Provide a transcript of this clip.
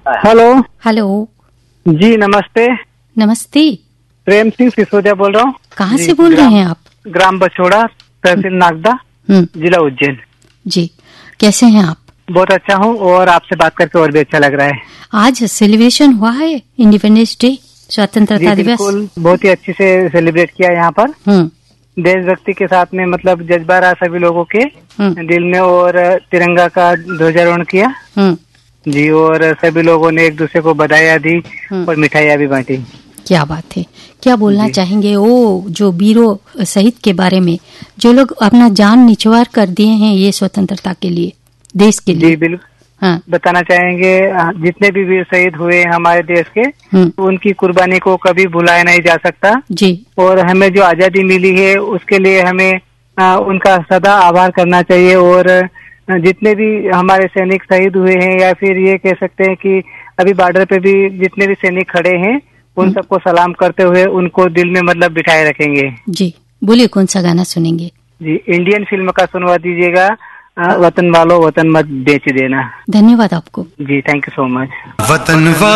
Hello. Hello जी नमस्ते। नमस्ते। प्रेम सिंह सिसोदिया बोल रहा हूँ। कहाँ से बोल रहे हैं आप? ग्राम बछोड़ा, तहसील नागदा, जिला उज्जैन। जी, कैसे हैं आप? बहुत अच्छा हूँ और आपसे बात करके और भी अच्छा लग रहा है। आज सेलिब्रेशन हुआ है इंडिपेंडेंस डे, स्वतंत्रता दिवस। बिल्कुल, बहुत ही अच्छे से सेलिब्रेट किया यहाँ पर। देशभक्ति के साथ में मतलब जज्बा रहा सभी लोगों के दिल में और तिरंगा का ध्वजारोहण किया। जी, और सभी लोगों ने एक दूसरे को बधाइयाँ दी और मिठाइयाँ भी बांटी। क्या बात है। क्या बोलना चाहेंगे वो जो वीरों शहीद के बारे में, जो लोग अपना जान निछावर कर दिए हैं ये स्वतंत्रता के लिए, देश के लिए? जी बिल्कुल। हाँ। बताना चाहेंगे जितने भी वीर शहीद हुए हमारे देश के, उनकी कुर्बानी को कभी भुलाया नहीं जा सकता जी। और हमें जो आजादी मिली है उसके लिए हमें उनका सदा आभार करना चाहिए। और जितने भी हमारे सैनिक शहीद हुए हैं या फिर ये कह सकते हैं कि अभी बॉर्डर पे भी जितने भी सैनिक खड़े हैं उन सबको सलाम करते हुए उनको दिल में मतलब बिठाए रखेंगे। जी बोलिए, कौन सा गाना सुनेंगे? जी, इंडियन फिल्म का सुनवा दीजिएगा, वतन वालों वतन मत बेच देना। धन्यवाद आपको। जी, थैंक यू सो मच। वतन